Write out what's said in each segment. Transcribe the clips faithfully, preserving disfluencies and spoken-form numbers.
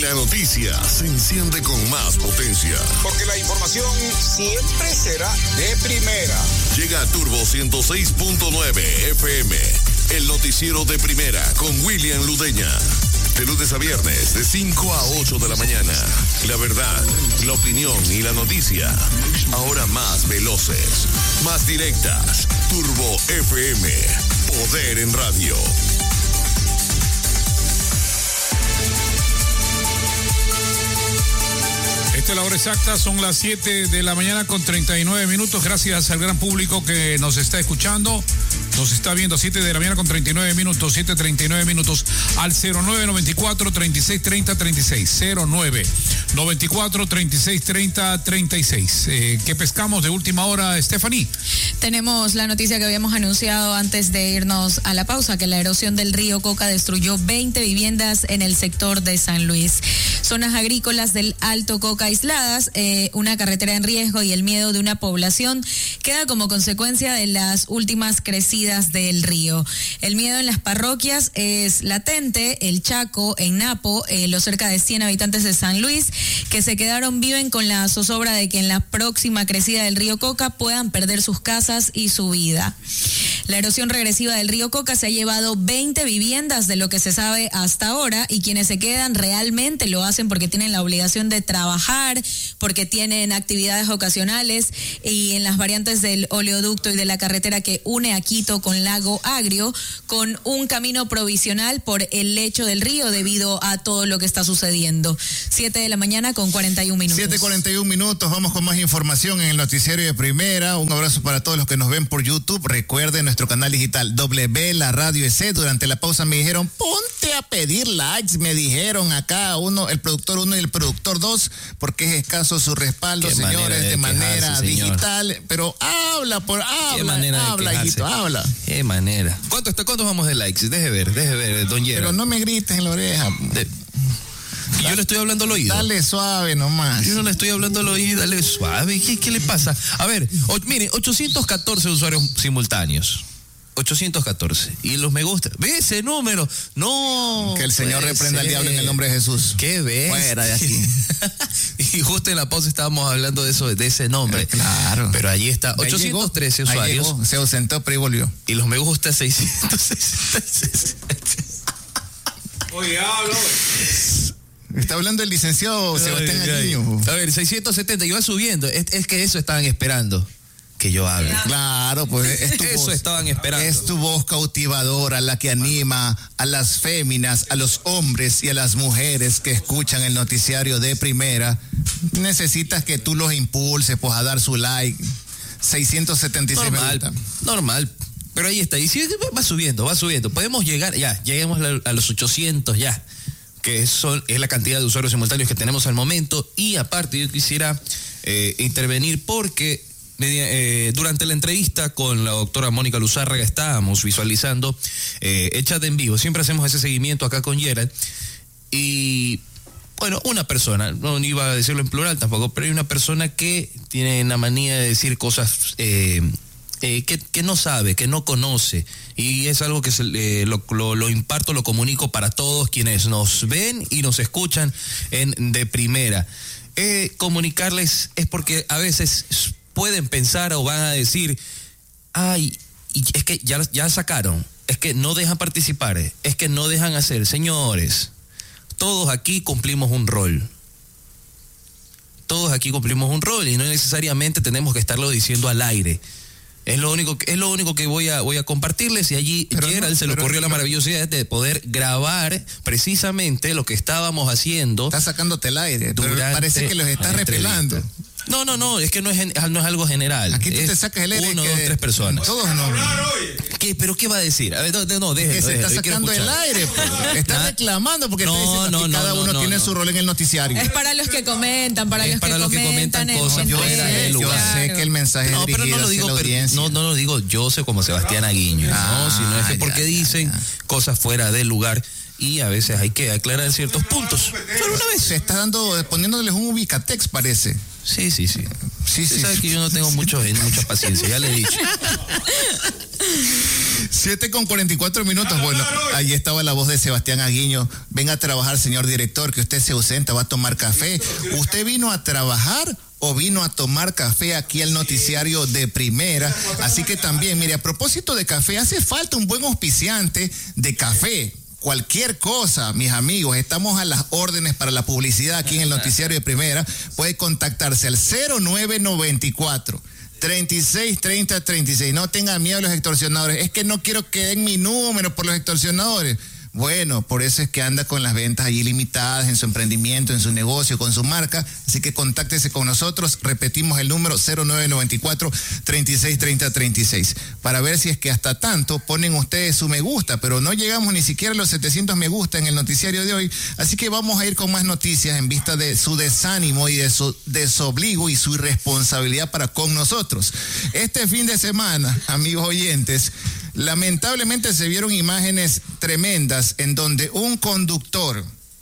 La noticia se enciende con más potencia. Porque la información siempre será de primera. Llega a Turbo ciento seis punto nueve F M, el noticiero de primera con William Ludeña. De lunes a viernes, de cinco a ocho de la mañana. La verdad, la opinión y la noticia. Ahora más veloces, más directas. Turbo F M, poder en radio. Esta es la hora exacta, son las siete de la mañana con treinta y nueve minutos. Gracias al gran público que nos está escuchando. Nos está viendo siete de la mañana con treinta y nueve minutos, siete treinta y nueve minutos al cero nueve noventa y cuatro, treinta y seis, treinta, treinta y seis. cero nueve noventa y cuatro, treinta y seis, treinta, treinta y seis. Eh, ¿Qué pescamos de última hora, Stephanie? Tenemos la noticia que habíamos anunciado antes de irnos a la pausa, que la erosión del río Coca destruyó veinte viviendas en el sector de San Luis. Zonas agrícolas del Alto Coca aisladas, eh, una carretera en riesgo y el miedo de una población queda como consecuencia de las últimas crecidas del río. El miedo en las parroquias es latente. El Chaco, en Napo, eh, los cerca de cien habitantes de San Luis que se quedaron viven con la zozobra de que en la próxima crecida del río Coca puedan perder sus casas y su vida. La erosión regresiva del río Coca se ha llevado veinte viviendas de lo que se sabe hasta ahora, y quienes se quedan realmente lo hacen porque tienen la obligación de trabajar, porque tienen actividades ocasionales, y en las variantes del oleoducto y de la carretera que une a Quito con Lago Agrio, con un camino provisional por el lecho del río debido a todo lo que está sucediendo. siete de la mañana con cuarenta y un minutos. siete cuarenta y un minutos, vamos con más información en el noticiero de primera. Un abrazo para todos los que nos ven por YouTube. Recuerden nuestro canal digital W, la radio E C. Durante la pausa me dijeron, ponte a pedir likes, me dijeron acá uno, el productor uno y el productor dos, porque es escaso su respaldo, Qué señores, manera de, de manera quejarse, digital, señor. Pero habla, por habla, Qué manera habla, de hijito, habla. Qué manera. ¿Cuánto está, cuántos vamos de likes? Deje ver, deje ver, don Gerard. Pero no me grites en la oreja. De... Yo le estoy hablando al oído. Dale suave nomás. Yo no le estoy hablando al oído, dale suave. ¿Qué, qué le pasa? A ver, o, mire, ochocientos catorce usuarios simultáneos. ochocientos catorce. Y los me gusta. ¿Ve ese número? No. Que el Señor reprenda al diablo en el nombre de Jesús. ¿Qué ves? Fuera de aquí. Y justo en la pausa estábamos hablando de eso, de ese nombre. Eh, claro. Pero allí está, ochocientos trece llegó, usuarios. Llegó, se ausentó, pero y volvió. Y los me gusta seiscientos sesenta y seis. Oye, hablo. Está hablando el licenciado Sebastián Aguiño. A ver, seiscientos setenta y va subiendo. Es, es que eso estaban esperando. Que yo hable. Claro, pues es tu eso voz, estaban esperando. Es tu voz cautivadora la que anima a las féminas, a los hombres y a las mujeres que escuchan el noticiario de primera. Necesitas que tú los impulses, pues, a dar su like. seiscientos setenta y seis normal, me gusta. normal. Pero ahí está. Y si va subiendo, va subiendo. Podemos llegar, ya, lleguemos a los ochocientos ya, que son, es la cantidad de usuarios simultáneos que tenemos al momento. Y aparte yo quisiera eh, intervenir porque Media, eh, durante la entrevista con la doctora Mónica Luzárraga estábamos visualizando eh, el chat en vivo. Siempre hacemos ese seguimiento acá con Gerald. Y bueno, una persona, no iba a decirlo en plural tampoco, pero hay una persona que tiene la manía de decir cosas eh, eh, que, que no sabe, que no conoce. Y es algo que se, eh, lo, lo, lo imparto, lo comunico para todos quienes nos ven y nos escuchan en de primera. Eh, comunicarles es porque a veces pueden pensar o van a decir, ay, y es que ya, ya sacaron, es que no dejan participar, es que no dejan hacer. Señores, todos aquí cumplimos un rol. Todos aquí cumplimos un rol y no necesariamente tenemos que estarlo diciendo al aire. Es lo único, es lo único que voy a, voy a compartirles. Y allí pero Gerald no, se le ocurrió no, la maravillosa idea de poder grabar precisamente lo que estábamos haciendo. Está sacándote el aire, pero parece que los estás repelando. No, no, no, es que no es, no es algo general. Aquí tú es te sacas el aire. Uno, que dos, tres personas. Todos no. ¿Qué, ¿Pero qué va a decir? A ver, no, no, déjelo. Que se déjelo, está sacando el aire. Pues. Está ¿Ah? reclamando porque no, está diciendo no, que no, cada no, uno no, tiene no. su rol en el noticiario. Es para los que comentan, para, es los, para que los que comentan, comentan cosas yo fuera sé, del yo lugar. sé que el mensaje no, es dirigido pero no lo digo, hacia la audiencia. No, no lo digo yo sé como Sebastián Aguiño, ah, no, sino es que ya, porque ya, dicen ya. cosas fuera del lugar. Y a veces hay que aclarar ciertos puntos. Solo una vez. Se está dando, poniéndoles un ubicatex, parece. Sí, sí, sí. Sí, sí. Sabes que yo no tengo mucho, mucha paciencia, ya le he dicho. siete con cuarenta y cuatro minutos. Bueno, ahí estaba la voz de Sebastián Aguiño. Venga a trabajar, señor director, que usted se ausenta, va a tomar café. ¿Usted vino a trabajar o vino a tomar café aquí al noticiario de Primera? Así que también, mire, a propósito de café, hace falta un buen auspiciante de café. Cualquier cosa, mis amigos, estamos a las órdenes para la publicidad aquí en el noticiario de Primera. Puede contactarse al cero nueve noventa y cuatro, treinta y seis, treinta, treinta y seis. No tengan miedo a los extorsionadores. Es que no quiero que den mi número por los extorsionadores. Bueno, por eso es que anda con las ventas allí limitadas en su emprendimiento, en su negocio, con su marca. Así que contáctese con nosotros. Repetimos el número cero nueve noventa y cuatro, treinta y seis, treinta, treinta y seis. Para ver si es que hasta tanto ponen ustedes su me gusta, pero no llegamos ni siquiera a los setecientos me gusta en el noticiario de hoy. Así que vamos a ir con más noticias en vista de su desánimo y de su desobligo y su irresponsabilidad para con nosotros. Este fin de semana, amigos oyentes, lamentablemente se vieron imágenes tremendas en donde un conductor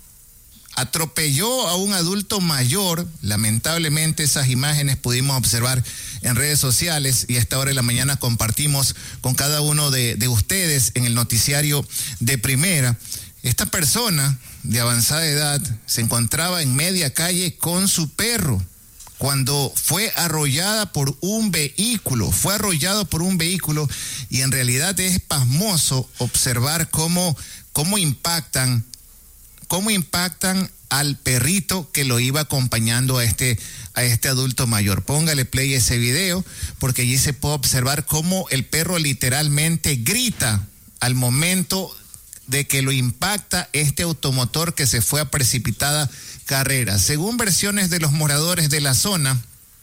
atropelló a un adulto mayor. Lamentablemente esas imágenes pudimos observar en redes sociales y a esta hora de la mañana compartimos con cada uno de, de ustedes en el noticiario de Primera. Esta persona de avanzada edad se encontraba en media calle con su perro cuando fue arrollada por un vehículo, fue arrollado por un vehículo y en realidad es pasmoso observar cómo, cómo impactan, cómo impactan al perrito que lo iba acompañando a este, a este adulto mayor. Póngale play a ese video porque allí se puede observar cómo el perro literalmente grita al momento de que lo impacta este automotor que se fue a precipitada carrera. Según versiones de los moradores de la zona,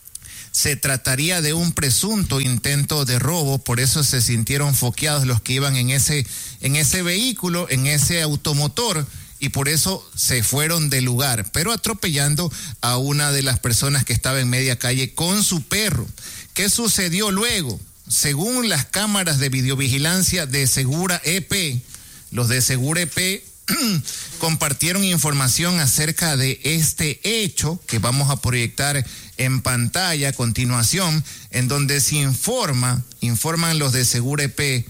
se trataría de un presunto intento de robo, por eso se sintieron foqueados los que iban en ese, en ese vehículo, en ese automotor, y por eso se fueron del lugar, pero atropellando a una de las personas que estaba en media calle con su perro. ¿Qué sucedió luego? Según las cámaras de videovigilancia de Segura E P, los de Segura E P compartieron información acerca de este hecho que vamos a proyectar en pantalla a continuación, en donde se informa, informan los de Segura E P,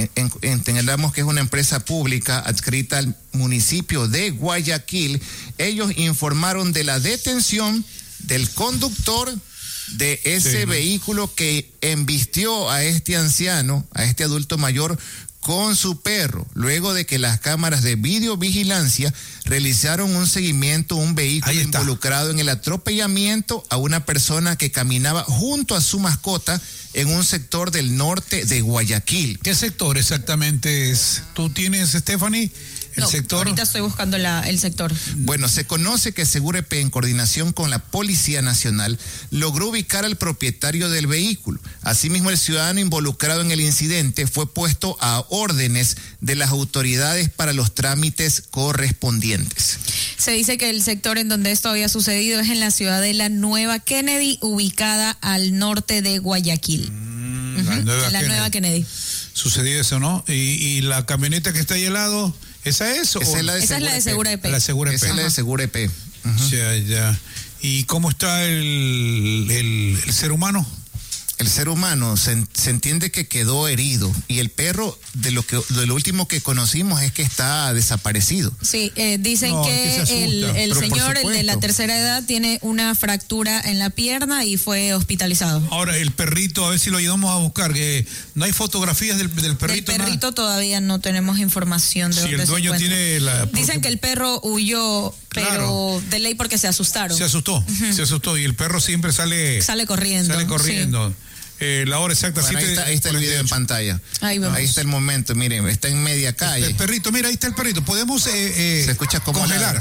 entendamos que es una empresa pública adscrita al municipio de Guayaquil. Ellos informaron de la detención del conductor de ese sí. vehículo que embistió a este anciano, a este adulto mayor, con su perro, luego de que las cámaras de videovigilancia realizaron un seguimiento a un vehículo involucrado en el atropellamiento a una persona que caminaba junto a su mascota en un sector del norte de Guayaquil. ¿Qué sector exactamente es? ¿Tú tienes, Stephanie? ¿El no, sector? Ahorita estoy buscando la, el sector. Bueno, se conoce que Segura E P, en coordinación con la Policía Nacional, logró ubicar al propietario del vehículo. Asimismo, el ciudadano involucrado en el incidente fue puesto a órdenes de las autoridades para los trámites correspondientes. Se dice que el sector en donde esto había sucedido es en la ciudad de la Nueva Kennedy, ubicada al norte de Guayaquil. Mm, uh-huh. La, nueva, la Kennedy. Nueva Kennedy. Sucedió eso, ¿no? Y, y la camioneta que está ahí al lado, ¿esa es? Esa es la de, Esa es la de Segura E P. La Segura E P. Esa es la de Segura E P. Uh-huh. Ya, ya. ¿Y cómo está el, el, el ser humano? El ser humano se, se entiende que quedó herido y el perro, de lo que de lo último que conocimos es que está desaparecido. Sí, eh, dicen no, que, que el, el señor, el de la tercera edad, tiene una fractura en la pierna y fue hospitalizado. Ahora, el perrito, a ver si lo ayudamos a buscar, que no hay fotografías del, del perrito. Del perrito nada. Todavía no tenemos información de si dónde el dueño se tiene la... Dicen porque... que el perro huyó, pero claro. de ley porque se asustaron. Se asustó, uh-huh. se asustó y el perro siempre sale... Sale corriendo. Sale corriendo. Sí. Eh, la hora exacta. Bueno, ahí, está, ahí está el video en pantalla. Ahí, vamos. Ahí está el momento, miren, está en media calle. El, el perrito, mira, ahí está el perrito. Podemos eh, eh, se escucha como congelar.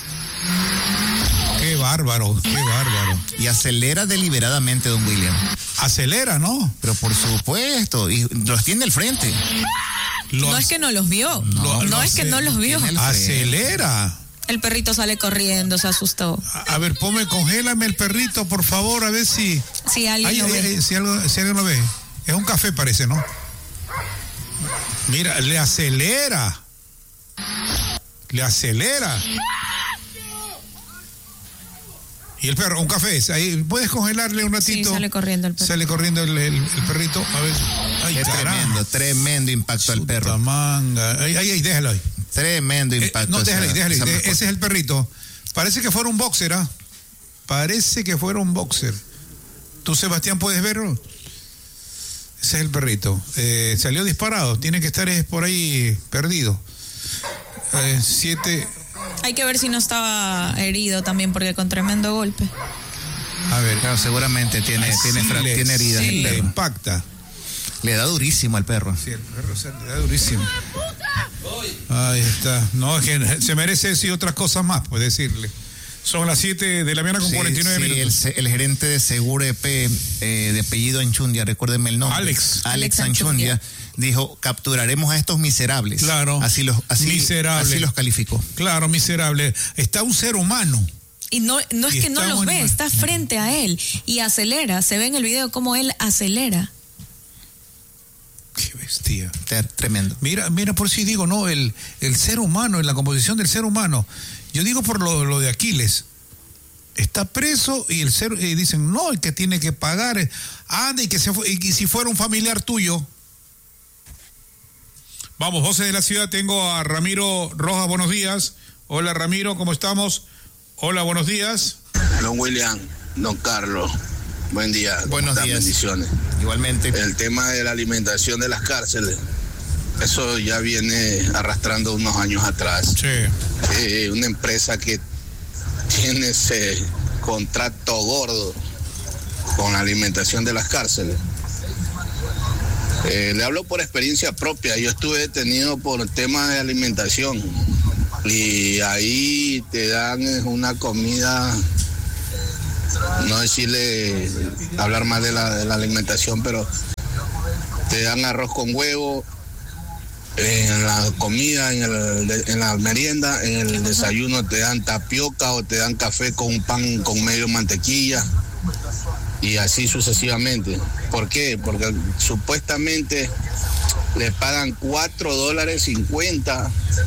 Qué bárbaro, qué bárbaro. Y acelera deliberadamente, don William. Acelera, ¿no? Pero por supuesto, y los tiene al frente. Los, no es que no los vio, no, no es que no los vio. Acelera. El perrito sale corriendo, se asustó. A, a ver, ponme, congélame el perrito, por favor, a ver si... Si alguien ay, lo ay, ve. Ay, si, algo, si alguien lo ve. Es un café, parece, ¿no? Mira, le acelera. Le acelera. Y el perro, un café, ahí puedes congelarle un ratito. Sí, sale corriendo el perro. Sale corriendo el, el, el perrito, a ver. Ay, es tremendo, tremendo impacto al perro. Manga. Ay, ay, ay, déjalo ahí. Tremendo impacto. Eh, no, déjalo ahí, déjalo ahí. esa Ese es el perrito. Parece que fuera un boxer, ¿ah? ¿eh? Parece que fuera un boxer. ¿Tú, Sebastián, puedes verlo? Ese es el perrito. Eh, salió disparado, tiene que estar es, por ahí perdido. Eh, siete... Hay que ver si no estaba herido también, porque con tremendo golpe. A ver, claro, seguramente tiene, Ay, tiene, sí fra- le, tiene heridas. Sí, el le perro. impacta. Le da durísimo al perro. Sí, el perro se le da durísimo. Ahí está. No, es que se merece eso y otras cosas más, pues decirle. Son las siete de la mañana con Sí, cuarenta y nueve sí, minutos. El, el gerente de Seguro E P, eh, de apellido Anchundia, recuérdenme el nombre. Alex. Alex, Alex Anchundia, dijo, capturaremos a estos miserables. Claro. Así los, así, Miserable. así los calificó. Claro, miserable. Está un ser humano. Y no, no es Y que no está los un ve, animal. está frente a él y acelera. Se ve en el video cómo él acelera. Qué bestia. Ter- Tremendo. Mira, mira, por si digo, no, el, el ser humano, en la composición del ser humano. Yo digo por lo, lo de Aquiles. Está preso y el ser, y dicen, no, el que tiene que pagar, eh, anda, y que se fue, y, y si fuera un familiar tuyo. Vamos, voces de la ciudad, tengo a Ramiro Rojas, buenos días. Hola Ramiro, ¿cómo estamos? Hola, buenos días. Don William, don Carlos, buen día. ¿Cómo Buenos están? días. Bendiciones. Igualmente. El tema de la alimentación de las cárceles, eso ya viene arrastrando unos años atrás. Sí. Eh, una empresa que tiene ese contrato gordo con la alimentación de las cárceles. Eh, le hablo por experiencia propia. Yo estuve detenido por el tema de alimentación y ahí te dan una comida, no decirle, hablar más de la, de la alimentación, pero te dan arroz con huevo en la comida, en, el, en la merienda, en el desayuno te dan tapioca o te dan café con un pan con medio mantequilla y así sucesivamente. ¿Por qué? Porque supuestamente le pagan cuatro dólares cincuenta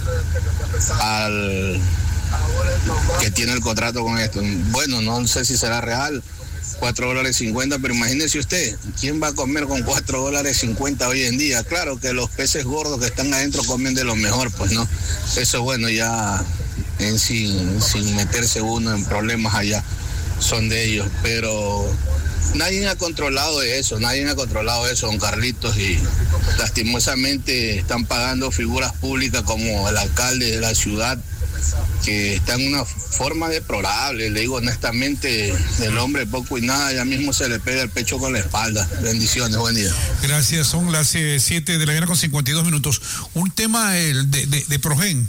al que tiene el contrato con esto. Bueno, no sé si será real, cuatro dólares cincuenta, pero imagínese usted, ¿quién va a comer con cuatro dólares cincuenta hoy en día? Claro que los peces gordos que están adentro comen de lo mejor, pues no. Eso, bueno, ya en sin, sin meterse uno en problemas allá, son de ellos, pero nadie ha controlado eso, nadie ha controlado eso, don Carlitos, y lastimosamente están pagando figuras públicas como el alcalde de la ciudad, que está en una forma deplorable. Le digo honestamente, el hombre poco y nada, ya mismo se le pega el pecho con la espalda. Bendiciones, buen día. Gracias, son las eh, siete de la mañana con cincuenta y dos minutos. Un tema el de, de, de Progen.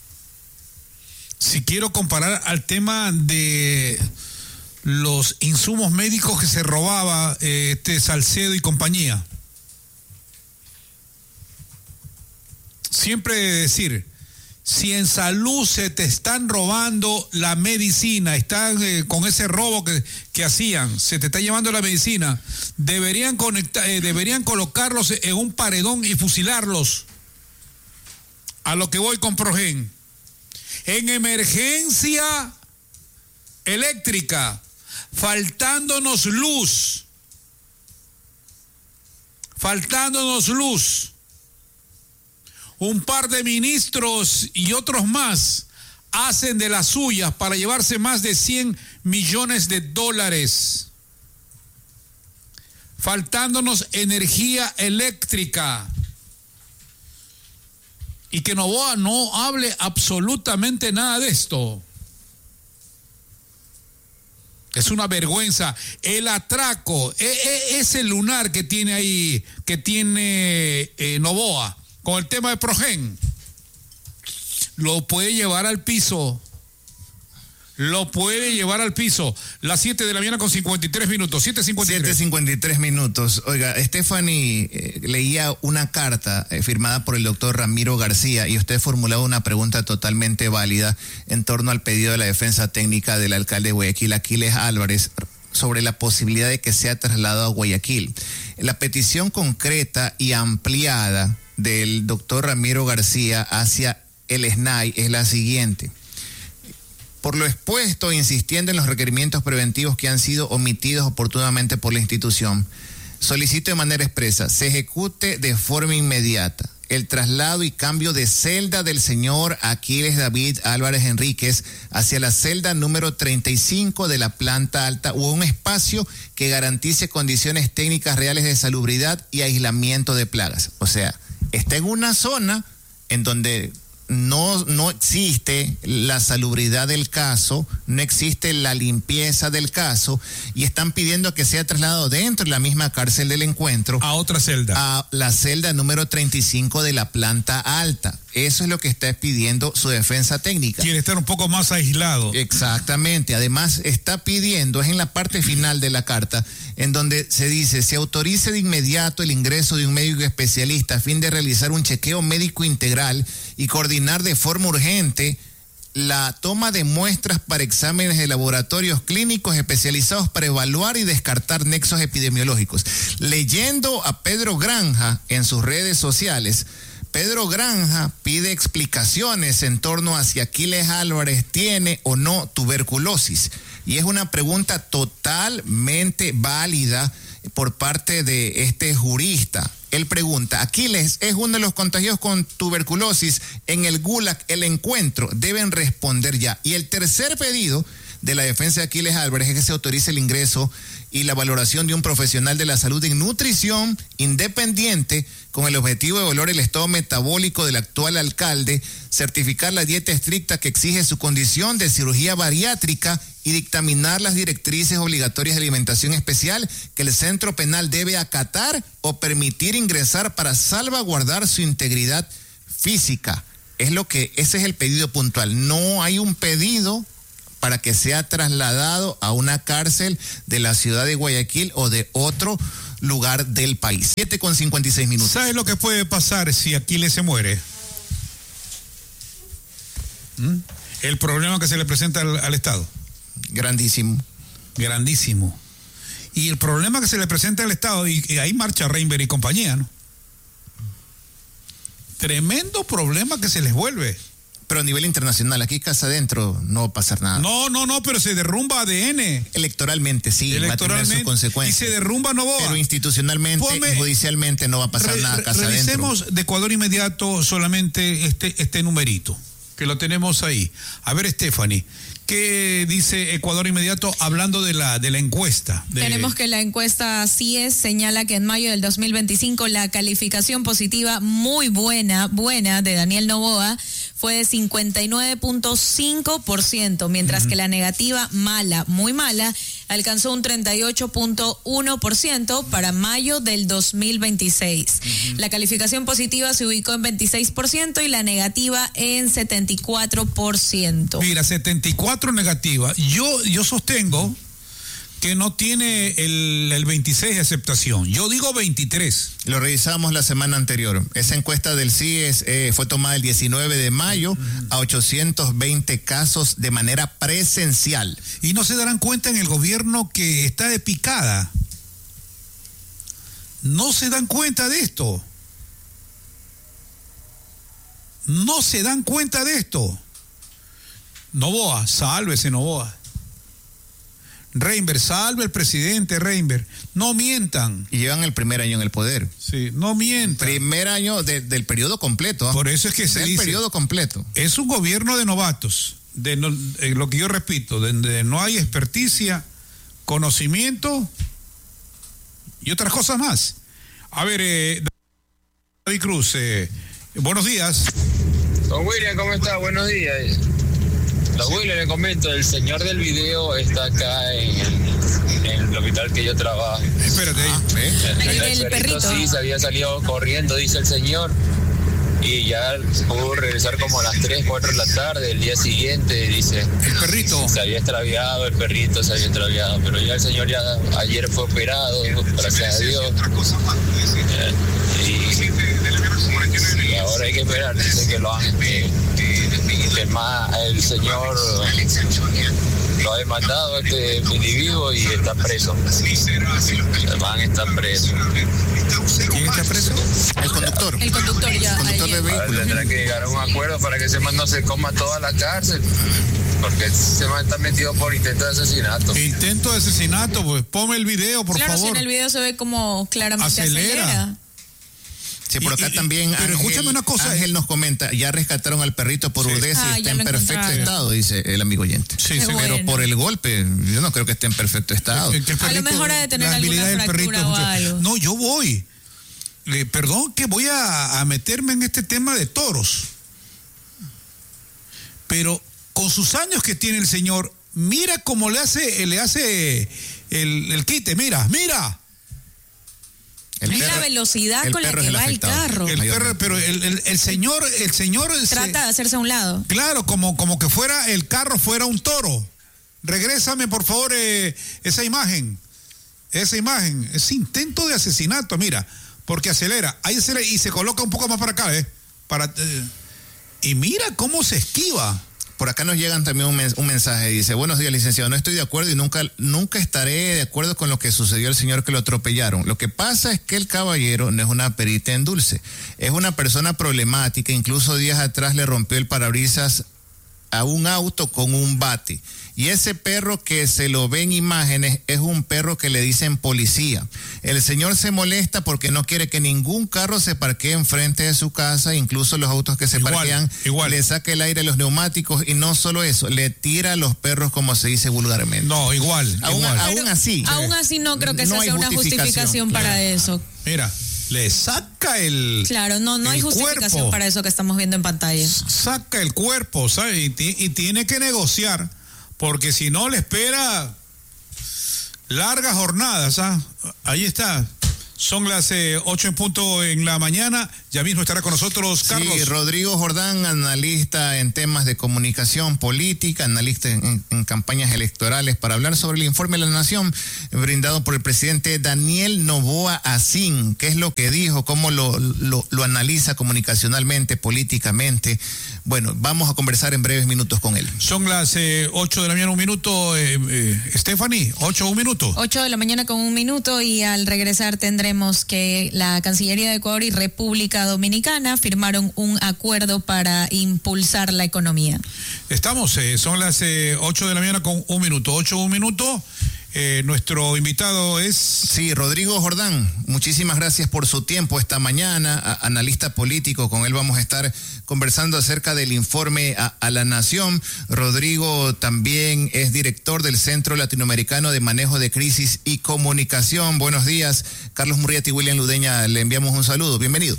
Si quiero comparar al tema de los insumos médicos que se robaba eh, este Salcedo y compañía. Siempre decir, si en salud se te están robando la medicina, están eh, con ese robo que, que hacían, se te está llevando la medicina, deberían conectar, eh, deberían colocarlos en un paredón y fusilarlos. A lo que voy con Progen. En emergencia eléctrica, faltándonos luz, faltándonos luz. Un par de ministros y otros más hacen de las suyas para llevarse más de cien millones de dólares. Faltándonos energía eléctrica. Y que Novoa no hable absolutamente nada de esto. Es una vergüenza. El atraco, ese lunar que tiene ahí, que tiene eh, Novoa, con el tema de Progen, lo puede llevar al piso. Lo puede llevar al piso. Las siete de la mañana con cincuenta y tres minutos. siete cincuenta y tres. siete cincuenta y tres minutos. Oiga, Stephanie eh, leía una carta eh, firmada por el doctor Ramiro García y usted formulaba una pregunta totalmente válida en torno al pedido de la defensa técnica del alcalde de Guayaquil, Aquiles Álvarez, sobre la posibilidad de que sea trasladado a Guayaquil. La petición concreta y ampliada del doctor Ramiro García hacia el S N A I es la siguiente. Por lo expuesto, insistiendo en los requerimientos preventivos que han sido omitidos oportunamente por la institución, solicito de manera expresa, se ejecute de forma inmediata el traslado y cambio de celda del señor Aquiles David Álvarez Enríquez hacia la celda número treinta y cinco de la planta alta o un espacio que garantice condiciones técnicas reales de salubridad y aislamiento de plagas. O sea, está en una zona en donde no, no existe la salubridad del caso, no existe la limpieza del caso y están pidiendo que sea trasladado dentro de la misma cárcel del encuentro a otra celda, a la celda número treinta y cinco de la planta alta. Eso es lo que está pidiendo su defensa técnica. Quiere estar un poco más aislado. Exactamente. Además, está pidiendo, es en la parte final de la carta, en donde se dice, se autorice de inmediato el ingreso de un médico especialista a fin de realizar un chequeo médico integral y coordinar de forma urgente la toma de muestras para exámenes de laboratorios clínicos especializados para evaluar y descartar nexos epidemiológicos. Leyendo a Pedro Granja en sus redes sociales, Pedro Granja pide explicaciones en torno a si Aquiles Álvarez tiene o no tuberculosis. Y es una pregunta totalmente válida por parte de este jurista. Él pregunta, Aquiles es uno de los contagiados con tuberculosis en el Gulag, el encuentro, deben responder ya. Y el tercer pedido de la defensa de Aquiles Álvarez es que se autorice el ingreso y la valoración de un profesional de la salud en nutrición independiente con el objetivo de evaluar el estado metabólico del actual alcalde, certificar la dieta estricta que exige su condición de cirugía bariátrica y dictaminar las directrices obligatorias de alimentación especial que el centro penal debe acatar o permitir ingresar para salvaguardar su integridad física. Es lo que, ese es el pedido puntual. No hay un pedido para que sea trasladado a una cárcel de la ciudad de Guayaquil o de otro lugar del país. siete con cincuenta y seis minutos. ¿Sabes lo que puede pasar si Aquiles se muere? ¿Mm? El problema que se le presenta al, al Estado. Grandísimo. Grandísimo. Y el problema que se le presenta al Estado, y, y ahí marcha Reinberg y compañía, ¿no? Tremendo problema que se les vuelve. Pero a nivel internacional, aquí casa adentro no va a pasar nada. No, no, no, pero se derrumba A D N. Electoralmente, sí, Electoralmente, va a tener sus consecuencias. Y se derrumba Novoa. Pero institucionalmente Ponme, y judicialmente no va a pasar re, nada casa revisemos adentro. de Ecuador Inmediato solamente este, este numerito, que lo tenemos ahí. A ver, Stephanie, ¿qué dice Ecuador Inmediato hablando de la, de la encuesta? De... Tenemos que la encuesta C I E S señala que en mayo del dos mil veinticinco la calificación positiva muy buena, buena de Daniel Noboa fue de cincuenta y nueve punto cinco por ciento, mientras uh-huh. que la negativa mala, muy mala, alcanzó un treinta y ocho punto uno por ciento para mayo del dos mil veintiséis. Uh-huh. La calificación positiva se ubicó en veintiséis por ciento y la negativa en setenta y cuatro por ciento. Mira, setenta y cuatro negativa. Yo, yo sostengo que no tiene el, el veintiséis de aceptación. Yo digo veintitrés. Lo revisamos la semana anterior. Esa encuesta del C I E S eh, fue tomada el diecinueve de mayo uh-huh. a ochocientos veinte casos de manera presencial. Y no se darán cuenta en el gobierno que está de picada. No se dan cuenta de esto. No se dan cuenta de esto. Noboa, sálvese Noboa. Reinberg, salve el presidente Reinberg. No mientan. Y llevan el primer año en el poder. Sí, no mientan. Primer año de, del periodo completo. ¿eh? Por eso es que se del dice. El periodo completo. Es un gobierno de novatos. De no, eh, lo que yo repito, donde no hay experticia, conocimiento y otras cosas más. A ver, eh, David Cruz, eh, buenos días. Don William, ¿cómo está? Buenos días. Don William, le comento, el señor del video está acá en el, en el hospital que yo trabajo. Espérate ahí. Ah, ¿eh? El, el, el, el perrito, perrito. Sí, se había salido corriendo, dice el señor. Y ya pudo regresar como a las tres, cuatro de la tarde, el día siguiente, dice. El perrito. Se había extraviado, el perrito se había extraviado. Pero ya el señor ya ayer fue operado, gracias a Dios. Y, y ahora hay que esperar, dice que lo han... Eh, que más el señor lo ha demandado a este individuo y está preso. El man está preso. ¿Quién está preso? El conductor. El conductor ya. El conductor de Ahora vehículo. tendrá que llegar a un acuerdo para que ese man no se coma toda la cárcel. porque se me está metido por intento de asesinato. Intento de asesinato, pues ponme el video, por claro, favor. Claro, si en el video se ve como claramente acelera. acelera. Sí, por acá y, y, también pero Ángel, escúchame una cosa. Ángel nos comenta, ya rescataron al perrito por sí. Urdesa y ah, está en perfecto estado, dice el amigo oyente. Sí, sí, pero bueno. por el golpe, yo no creo que esté en perfecto estado. El, el perrito, a lo mejor ha de tener alguna fractura o algo. No, yo voy. Le, perdón que voy a, a meterme en este tema de toros. Pero con sus años que tiene el señor, mira cómo le hace, le hace el, el quite, mira, mira. El perro, la velocidad con la que va el carro. El perro, pero el, el, el señor, el señor trata se, de hacerse a un lado. Claro, como, como que fuera el carro fuera un toro. Regrésame, por favor, eh, esa imagen. Esa imagen. Ese intento de asesinato, mira, porque acelera, ahí acelera y se coloca un poco más para acá, ¿eh? Para, eh, y mira cómo se esquiva. Por acá nos llegan también un, un mensaje, dice, buenos días, licenciado, no estoy de acuerdo y nunca, nunca estaré de acuerdo con lo que sucedió al señor que lo atropellaron. Lo que pasa es que el caballero no es una perita en dulce, es una persona problemática, incluso días atrás le rompió el parabrisas a un auto con un bate. Y ese perro que se lo ve en imágenes es un perro que le dicen policía. El señor se molesta porque no quiere que ningún carro se parquee enfrente de su casa, incluso los autos que se igual, parquean, igual. Le saca el aire a los neumáticos y no solo eso, le tira a los perros como se dice vulgarmente. No, igual. Aún, igual. aún así. Aún así no creo que no sea una justificación claro. para eso. Mira. Le saca el Claro, no, no el hay justificación cuerpo. para eso que estamos viendo en pantalla. Saca el cuerpo, ¿sabes? Y, t- y tiene que negociar, porque si no le espera largas jornadas, ¿ah? Ahí está. Son las eh, ocho en punto en la mañana. Ya mismo estará con nosotros Carlos. Sí, Rodrigo Jordán, analista en temas de comunicación política, analista en, en campañas electorales, para hablar sobre el informe de la Nación brindado por el presidente Daniel Noboa Asín. ¿Qué es lo que dijo? ¿Cómo lo, lo, lo analiza comunicacionalmente, políticamente? Bueno, vamos a conversar en breves minutos con él. Son las eh, ocho de la mañana, un minuto. Eh, eh, Stephanie, ocho, un minuto. ocho de la mañana con un minuto y al regresar tendremos que la Cancillería de Ecuador y República Dominicana firmaron un acuerdo para impulsar la economía. Estamos, eh, son las eh, ocho de la mañana con un minuto. ocho, un minuto. Eh, nuestro invitado es... Sí, Rodrigo Jordán, muchísimas gracias por su tiempo esta mañana, a, analista político, con él vamos a estar conversando acerca del informe a, a la Nación. Rodrigo también es director del Centro Latinoamericano de Manejo de Crisis y Comunicación. Buenos días, Carlos Murrieta y William Ludeña, le enviamos un saludo, bienvenido.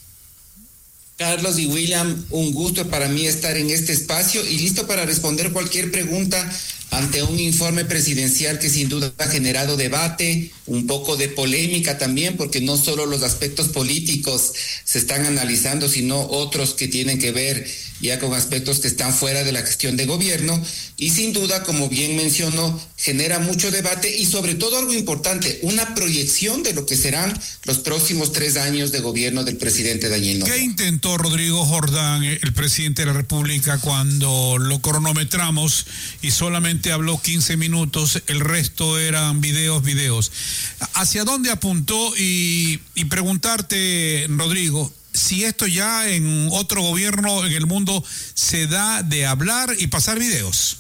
Carlos y William, un gusto para mí estar en este espacio y listo para responder cualquier pregunta ante un informe presidencial que sin duda ha generado debate, un poco de polémica también, porque no solo los aspectos políticos se están analizando, sino otros que tienen que ver ya con aspectos que están fuera de la gestión de gobierno, y sin duda, como bien mencionó, genera mucho debate y sobre todo algo importante, una proyección de lo que serán los próximos tres años de gobierno del presidente Daniel Noboa. ¿Qué intentó Rodrigo Jordán, el presidente de la República, cuando lo cronometramos y solamente habló quince minutos, el resto eran videos, videos? ¿Hacia dónde apuntó? Y, y preguntarte, Rodrigo, si esto ya en otro gobierno en el mundo se da de hablar y pasar videos.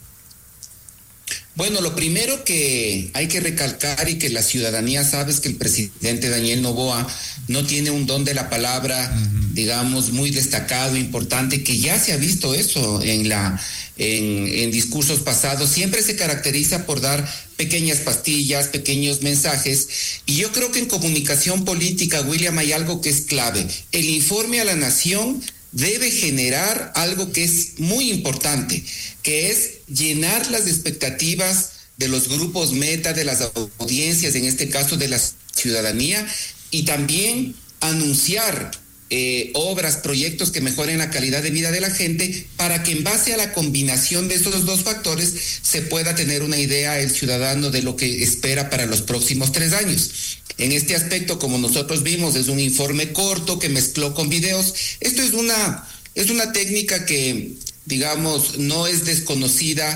Bueno, lo primero que hay que recalcar y que la ciudadanía sabe es que el presidente Daniel Noboa no tiene un don de la palabra, uh-huh. digamos, muy destacado, importante, que ya se ha visto eso en la en, en discursos pasados. Siempre se caracteriza por dar pequeñas pastillas, pequeños mensajes, y yo creo que en comunicación política, William, hay algo que es clave. El informe a la Nación debe generar algo que es muy importante, que es llenar las expectativas de los grupos meta, de las audiencias, en este caso de la ciudadanía, y también anunciar eh, obras, proyectos que mejoren la calidad de vida de la gente, para que en base a la combinación de estos dos factores se pueda tener una idea el ciudadano de lo que espera para los próximos tres años. En este aspecto, como nosotros vimos, es un informe corto que mezcló con videos. Esto es una, es una técnica que, digamos, no es desconocida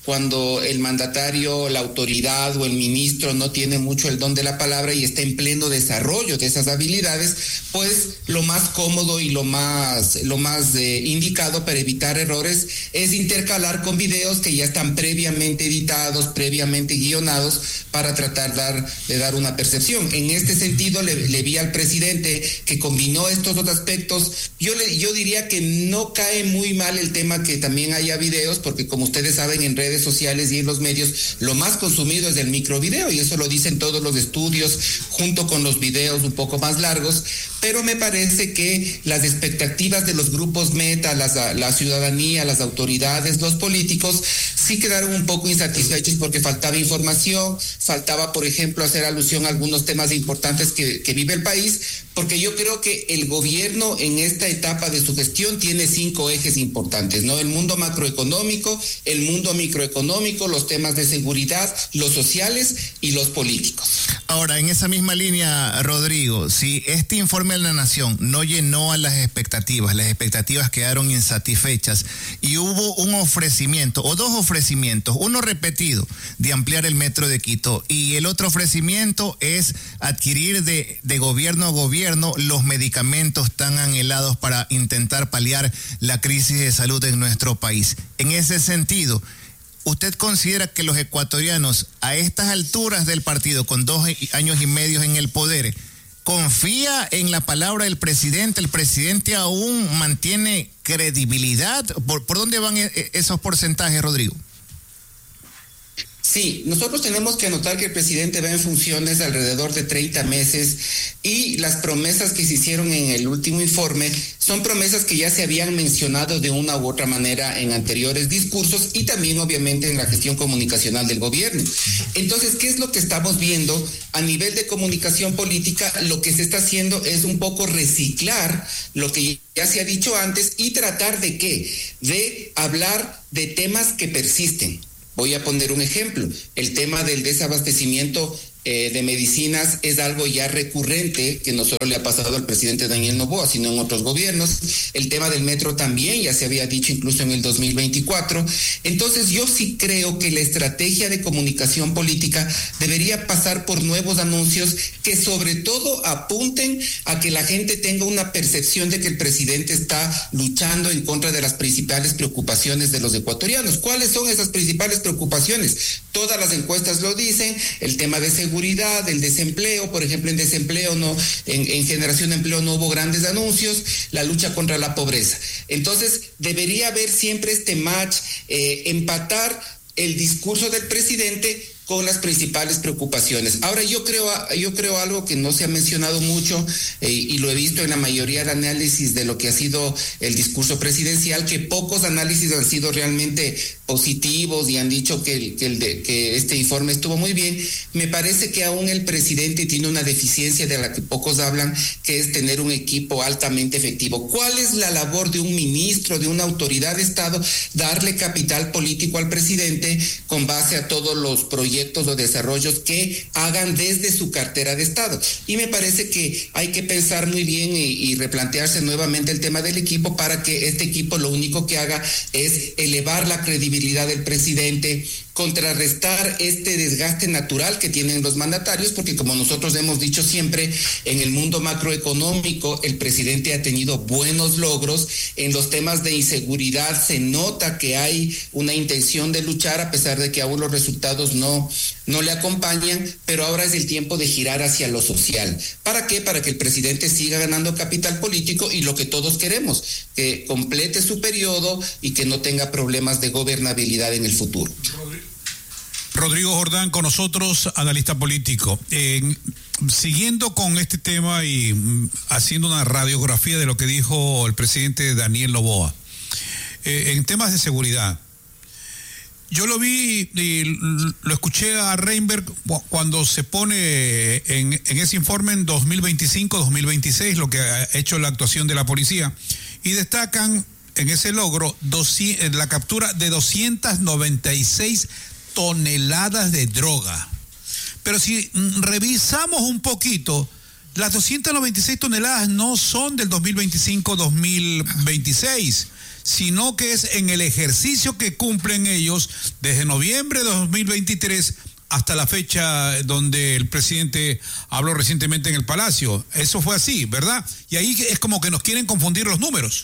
cuando el mandatario, la autoridad o el ministro no tiene mucho el don de la palabra y está en pleno desarrollo de esas habilidades, pues lo más cómodo y lo más, lo más eh, indicado para evitar errores es intercalar con videos que ya están previamente editados, previamente guionados, para tratar dar, de dar una percepción. En este sentido, le, le vi al presidente que combinó estos dos aspectos. Yo, le, yo diría que no cae muy mal el tema que también haya videos, porque como ustedes saben, en redes sociales y en los medios, lo más consumido es el microvideo, y eso lo dicen todos los estudios, junto con los videos un poco más largos. Pero me parece que las expectativas de los grupos meta, las, la ciudadanía, las autoridades, los políticos, sí quedaron un poco insatisfechos porque faltaba información, faltaba, por ejemplo, hacer alusión a algunos temas importantes que, que vive el país, porque yo creo que el gobierno en esta etapa de su gestión tiene cinco ejes importantes, ¿no? El mundo macroeconómico, el mundo microeconómico, los temas de seguridad, los sociales y los políticos. Ahora, en esa misma línea, Rodrigo, si este informe de la Nación no llenó a las expectativas, las expectativas quedaron insatisfechas y hubo un ofrecimiento o dos ofrecimientos, uno repetido de ampliar el metro de Quito y el otro ofrecimiento es adquirir de, de gobierno a gobierno los medicamentos tan anhelados para intentar paliar la crisis de salud en nuestro país. En ese sentido, ¿usted considera que los ecuatorianos a estas alturas del partido, con dos años y medio en el poder, confía en la palabra del presidente? ¿El presidente aún mantiene credibilidad? ¿Por, por dónde van esos porcentajes, Rodrigo? Sí, nosotros tenemos que anotar que el presidente va en funciones alrededor de treinta meses y las promesas que se hicieron en el último informe son promesas que ya se habían mencionado de una u otra manera en anteriores discursos y también obviamente en la gestión comunicacional del gobierno. Entonces, ¿qué es lo que estamos viendo? A nivel de comunicación política, lo que se está haciendo es un poco reciclar lo que ya se ha dicho antes y tratar de ¿qué? De hablar de temas que persisten. Voy a poner un ejemplo. El tema del desabastecimiento eh, de medicinas es algo ya recurrente, que no solo le ha pasado al presidente Daniel Noboa, sino en otros gobiernos. El tema del metro también ya se había dicho incluso en el dos mil veinticuatro. Entonces yo sí creo que la estrategia de comunicación política debería pasar por nuevos anuncios que sobre todo apunten a que la gente tenga una percepción de que el presidente está luchando en contra de las principales preocupaciones de los ecuatorianos. ¿Cuáles son esas principales preocupaciones? Todas las encuestas lo dicen: el tema de seguridad, el desempleo. Por ejemplo, en desempleo no, en, en generación de empleo no hubo grandes anuncios, la lucha contra la pobreza. Entonces debería haber siempre este match, eh, empatar el discurso del presidente con las principales preocupaciones. Ahora yo creo, yo creo algo que no se ha mencionado mucho eh, y lo he visto en la mayoría de análisis de lo que ha sido el discurso presidencial, que pocos análisis han sido realmente positivos y han dicho que, el, que, el de, que este informe estuvo muy bien. Me parece que aún el presidente tiene una deficiencia de la que pocos hablan, que es tener un equipo altamente efectivo. ¿Cuál es la labor de un ministro, de una autoridad de Estado? Darle capital político al presidente con base a todos los proyectos o desarrollos que hagan desde su cartera de Estado. Y me parece que hay que pensar muy bien y, y replantearse nuevamente el tema del equipo, para que este equipo lo único que haga es elevar la credibilidad del presidente, contrarrestar este desgaste natural que tienen los mandatarios, porque como nosotros hemos dicho siempre, en el mundo macroeconómico el presidente ha tenido buenos logros. En los temas de inseguridad se nota que hay una intención de luchar, a pesar de que aún los resultados no, no le acompañan, pero ahora es el tiempo de girar hacia lo social. ¿Para qué? Para que el presidente siga ganando capital político y lo que todos queremos, que complete su periodo y que no tenga problemas de gobernabilidad en el futuro. Rodrigo Jordán con nosotros, analista político. Eh, siguiendo con este tema y mm, haciendo una radiografía de lo que dijo el presidente Daniel Noboa, eh, en temas de seguridad, yo lo vi y lo escuché a Reinberg cuando se pone en, en ese informe en dos mil veinticinco dos mil veintiséis lo que ha hecho la actuación de la policía, y destacan en ese logro doscientos, la captura de doscientas noventa y seis toneladas de droga. Pero si revisamos un poquito, las doscientas noventa y seis toneladas no son del dos mil veinticinco dos mil veintiséis, sino que es en el ejercicio que cumplen ellos desde noviembre de dos mil veintitrés hasta la fecha donde el presidente habló recientemente en el Palacio. Eso fue así, ¿verdad? Y ahí es como que nos quieren confundir los números.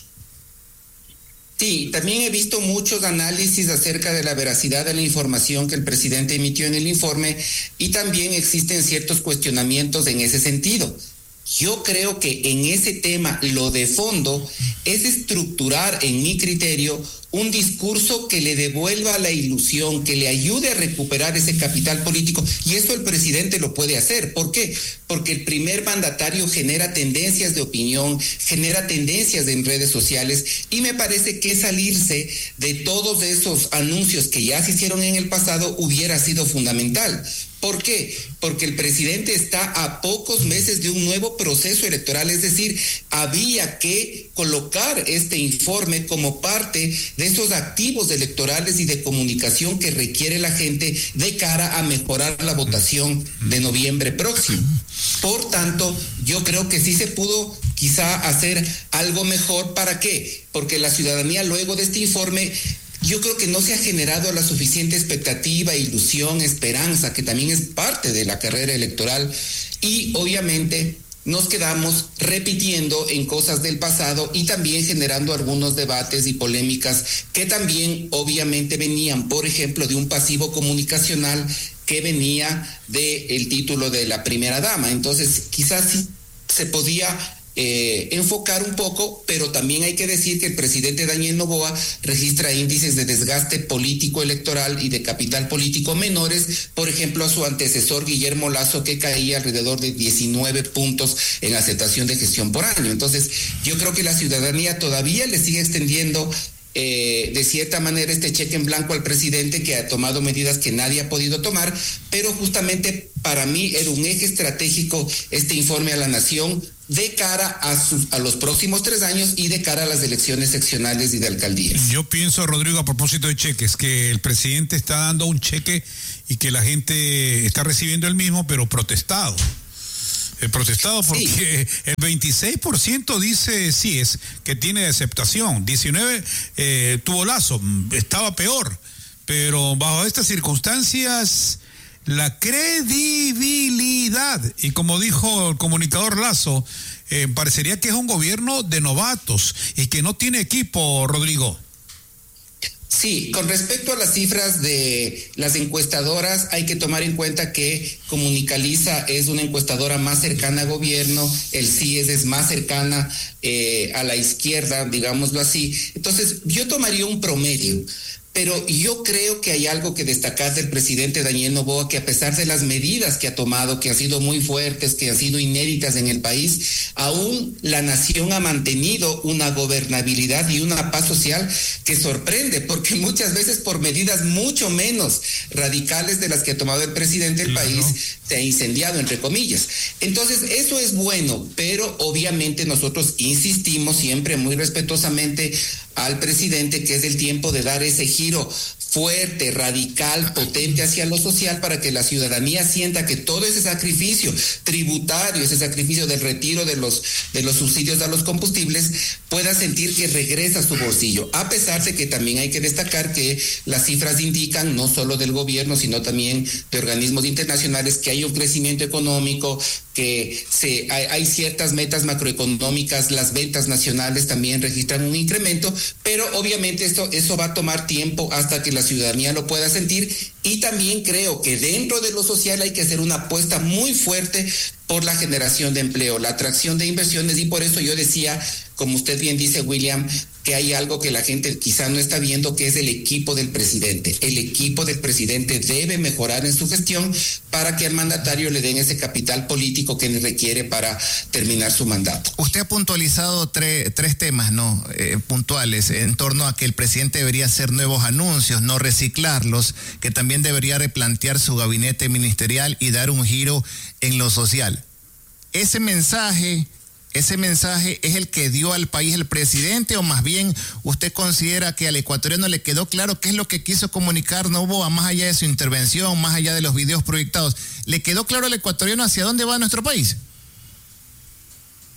Sí, también he visto muchos análisis acerca de la veracidad de la información que el presidente emitió en el informe y también existen ciertos cuestionamientos en ese sentido. Yo creo que en ese tema lo de fondo es estructurar, en mi criterio, un discurso que le devuelva la ilusión, que le ayude a recuperar ese capital político, y eso el presidente lo puede hacer. ¿Por qué? Porque el primer mandatario genera tendencias de opinión, genera tendencias en redes sociales, y me parece que salirse de todos esos anuncios que ya se hicieron en el pasado hubiera sido fundamental. ¿Por qué? Porque el presidente está a pocos meses de un nuevo proceso electoral, es decir, había que colocar este informe como parte de esos activos electorales y de comunicación que requiere la gente de cara a mejorar la votación de noviembre próximo. Por tanto, yo creo que sí se pudo quizá hacer algo mejor. ¿Para qué? Porque la ciudadanía luego de este informe, yo creo que no se ha generado la suficiente expectativa, ilusión, esperanza, que también es parte de la carrera electoral, y obviamente nos quedamos repitiendo en cosas del pasado y también generando algunos debates y polémicas que también obviamente venían, por ejemplo, de un pasivo comunicacional que venía del título de la primera dama. Entonces, quizás sí se podía Eh, enfocar un poco, pero también hay que decir que el presidente Daniel Noboa registra índices de desgaste político electoral y de capital político menores, por ejemplo a su antecesor Guillermo Lasso, que caía alrededor de diecinueve puntos en aceptación de gestión por año. Entonces yo creo que la ciudadanía todavía le sigue extendiendo Eh, de cierta manera este cheque en blanco al presidente, que ha tomado medidas que nadie ha podido tomar, pero justamente para mí era un eje estratégico este informe a la nación de cara a, sus, a los próximos tres años y de cara a las elecciones seccionales y de alcaldías. Yo pienso, Rodrigo, a propósito de cheques, que el presidente está dando un cheque y que la gente está recibiendo el mismo, pero protestado. Eh, protestado porque sí. El veintiséis por ciento dice sí, es que tiene aceptación, diecinueve por ciento eh, tuvo Lazo, estaba peor, pero bajo estas circunstancias la credibilidad, y como dijo el comunicador Lazo, eh, parecería que es un gobierno de novatos y que no tiene equipo, Rodrigo. Sí, con respecto a las cifras de las encuestadoras, hay que tomar en cuenta que Comunicaliza es una encuestadora más cercana al gobierno, el CIES es más cercana eh, a la izquierda, digámoslo así. Entonces, yo tomaría un promedio. Pero yo creo que hay algo que destacar del presidente Daniel Noboa, que a pesar de las medidas que ha tomado, que han sido muy fuertes, que han sido inéditas en el país, aún la nación ha mantenido una gobernabilidad y una paz social que sorprende, porque muchas veces por medidas mucho menos radicales de las que ha tomado el presidente del país, se ha incendiado, entre comillas. Entonces, eso es bueno, pero obviamente nosotros insistimos siempre muy respetuosamente al presidente que es el tiempo de dar ese giro fuerte, radical, potente hacia lo social, para que la ciudadanía sienta que todo ese sacrificio tributario, ese sacrificio del retiro de los, de los subsidios a los combustibles, pueda sentir que regresa a su bolsillo, a pesar de que también hay que destacar que las cifras indican, no solo del gobierno, sino también de organismos internacionales, que hay un crecimiento económico, que se, hay, hay ciertas metas macroeconómicas, las ventas nacionales también registran un incremento, pero obviamente esto, eso va a tomar tiempo hasta que la ciudadanía lo pueda sentir, y también creo que dentro de lo social hay que hacer una apuesta muy fuerte por la generación de empleo, la atracción de inversiones, y por eso yo decía, como usted bien dice, William, que hay algo que la gente quizá no está viendo, que es el equipo del presidente. El equipo del presidente debe mejorar en su gestión para que al mandatario le den ese capital político que requiere para terminar su mandato. Usted ha puntualizado tre, tres temas, ¿no? Eh, puntuales, en torno a que el presidente debería hacer nuevos anuncios, no reciclarlos, que también debería replantear su gabinete ministerial y dar un giro en lo social. Ese mensaje... ¿Ese mensaje es el que dio al país el presidente, o más bien usted considera que al ecuatoriano le quedó claro qué es lo que quiso comunicar Noboa, más allá de su intervención, más allá de los videos proyectados? ¿Le quedó claro al ecuatoriano hacia dónde va nuestro país?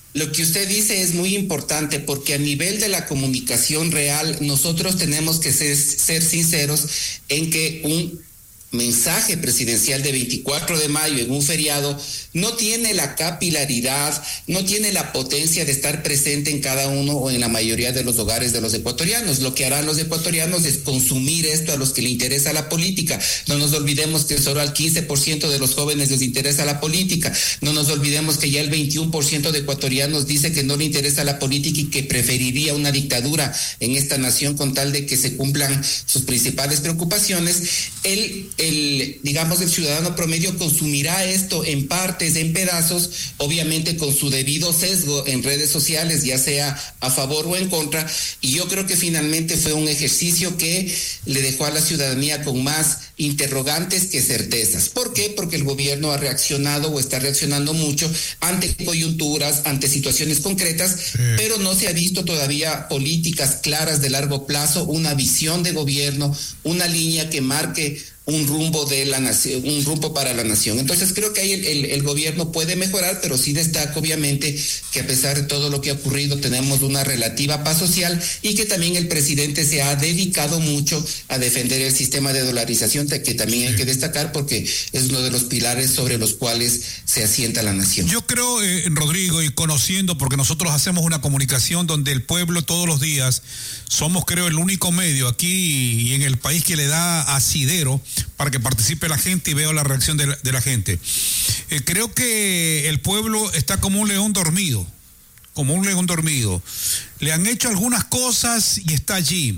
Lo que usted dice es muy importante porque a nivel de la comunicación real nosotros tenemos que ser, ser sinceros en que un mensaje presidencial de veinticuatro de mayo en un feriado no tiene la capilaridad, no tiene la potencia de estar presente en cada uno o en la mayoría de los hogares de los ecuatorianos. Lo que harán los ecuatorianos es consumir esto a los que les interesa la política. No nos olvidemos que solo al quince por ciento de los jóvenes les interesa la política. No nos olvidemos que ya el veintiuno por ciento de ecuatorianos dice que no le interesa la política y que preferiría una dictadura en esta nación con tal de que se cumplan sus principales preocupaciones. El El, digamos, el ciudadano promedio consumirá esto en partes, en pedazos, obviamente con su debido sesgo en redes sociales, ya sea a favor o en contra, y yo creo que finalmente fue un ejercicio que le dejó a la ciudadanía con más interrogantes que certezas. ¿Por qué? Porque el gobierno ha reaccionado o está reaccionando mucho ante coyunturas, ante situaciones concretas, sí. pero no se ha visto todavía políticas claras de largo plazo, una visión de gobierno, una línea que marque un rumbo de la nación, un rumbo para la nación. Entonces creo que ahí el, el, el gobierno puede mejorar, pero sí destaco obviamente que a pesar de todo lo que ha ocurrido tenemos una relativa paz social y que también el presidente se ha dedicado mucho a defender el sistema de dolarización, que también hay que destacar porque es uno de los pilares sobre los cuales se asienta la nación. Yo creo, eh, Rodrigo, y conociendo, porque nosotros hacemos una comunicación donde el pueblo todos los días somos, creo, el único medio aquí y en el país que le da asidero para que participe la gente y vea la reacción de la, de la gente. Eh, creo que el pueblo está como un león dormido, como un león dormido. Le han hecho algunas cosas y está allí,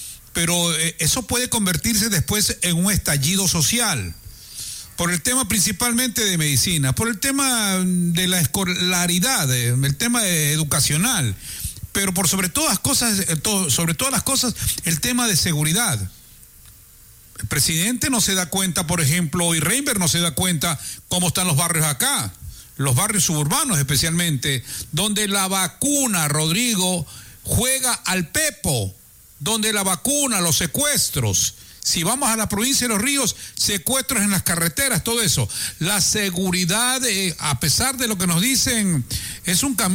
pero eh, eso puede convertirse después en un estallido social, por el tema principalmente de medicina, por el tema de la escolaridad, eh, el tema educacional, pero por sobre todas cosas, eh, todo, sobre todas las cosas, el tema de seguridad. El presidente no se da cuenta, por ejemplo, y Reinberg no se da cuenta cómo están los barrios acá, los barrios suburbanos especialmente, donde la vacuna, Rodrigo, juega al pepo, donde la vacuna, los secuestros. Si vamos a la provincia de Los Ríos, secuestros en las carreteras, todo eso. La seguridad, eh, a pesar de lo que nos dicen, es un camino.